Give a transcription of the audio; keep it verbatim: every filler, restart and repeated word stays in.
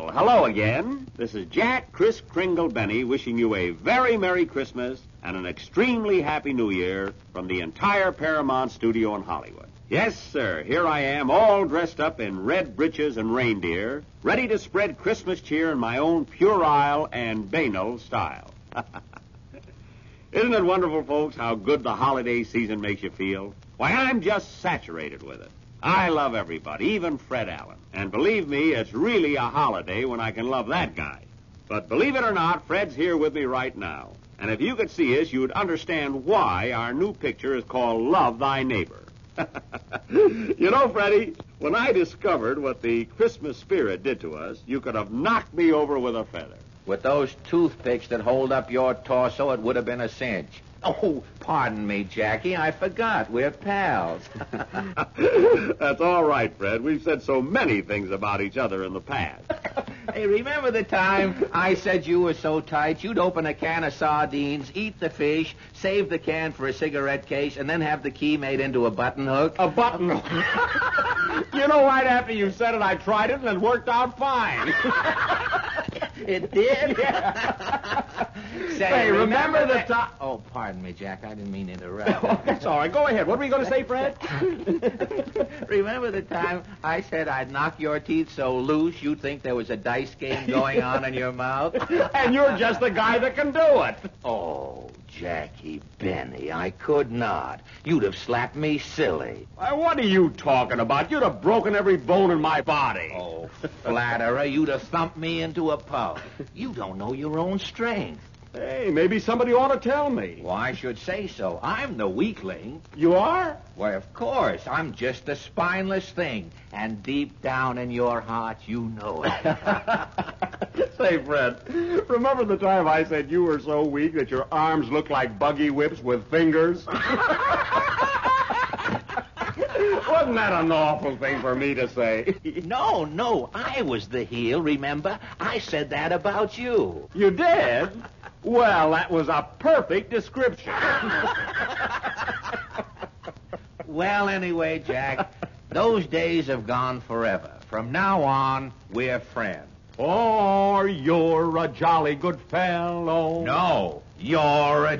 Well, hello again. This is Jack Chris Kringle Benny wishing you a very Merry Christmas and an extremely Happy New Year from the entire Paramount studio in Hollywood. Yes, sir, here I am all dressed up in red breeches and reindeer, ready to spread Christmas cheer in my own puerile and banal style. Isn't it wonderful, folks, how good the holiday season makes you feel? Why, I'm just saturated with it. I love everybody, even Fred Allen. And believe me, it's really a holiday when I can love that guy. But believe it or not, Fred's here with me right now. And if you could see us, you'd understand why our new picture is called Love Thy Neighbor. You know, Freddie, when I discovered what the Christmas spirit did to us, you could have knocked me over with a feather. With those toothpicks that hold up your torso, it would have been a cinch. Oh, pardon me, Jackie. I forgot. We're pals. That's all right, Fred. We've said so many things about each other in the past. Hey, remember the time I said you were so tight you'd open a can of sardines, eat the fish, save the can for a cigarette case, and then have the key made into a button hook? A button hook? You know, right after you said it, I tried it, and it worked out fine. It did? Yeah. Say, hey, remember, remember the time... Oh, pardon me, Jack. I didn't mean to interrupt. Oh, that's all right. Go ahead. What were you going to say, Fred? Remember the time I said I'd knock your teeth so loose you'd think there was a dice game going on in your mouth? And you're just the guy that can do it. Oh, Jackie Benny, I could not. You'd have slapped me silly. Why, what are you talking about? You'd have broken every bone in my body. Oh, flatterer, you'd have thumped me into a pulp. You don't know your own strength. Hey, maybe somebody ought to tell me. Well, I should say so. I'm the weakling. You are? Why, of course. I'm just a spineless thing. And deep down in your heart, you know it. Say, Fred, remember the time I said you were so weak that your arms looked like buggy whips with fingers? Wasn't that an awful thing for me to say? No, no. I was the heel, remember? I said that about you. You did? Well, that was a perfect description. Well, anyway, Jack, those days have gone forever. From now on, we're friends. Oh, you're a jolly good fellow. No, you're a